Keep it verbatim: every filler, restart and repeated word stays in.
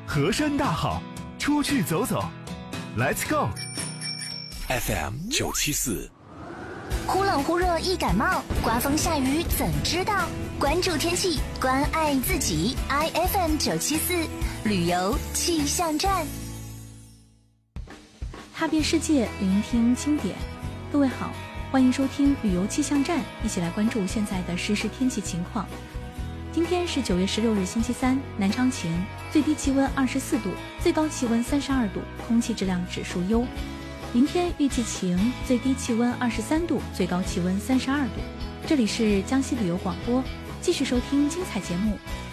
河山大好，出去走走 ，Let's go。 F M 九七四， 忽冷忽热易感冒，刮风下雨怎知道？关注天气，关爱自己。I F M 九七四旅游气象站， 踏遍世界，聆听经典。各位好，欢迎收听旅游气象站，一起来关注现在的实时天气情况。今天是九月十六日，星期三，南昌晴，最低气温二十四度，最高气温三十二度，空气质量指数优。明天预计晴，最低气温二十三度，最高气温三十二度。这里是江西旅游广播，继续收听精彩节目，